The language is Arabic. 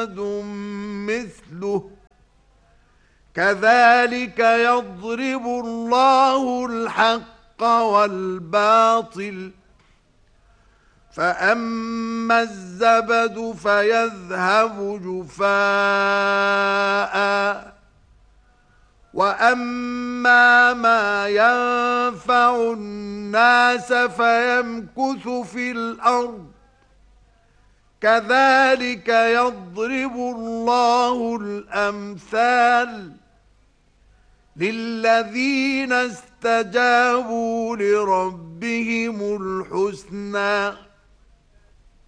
أحد مثله كذلك يضرب الله الحق والباطل فأما الزبد فيذهب جفاء وأما ما ينفع الناس فيمكث في الأرض كذلك يضرب الله الأمثال للذين استجابوا لربهم الحسنى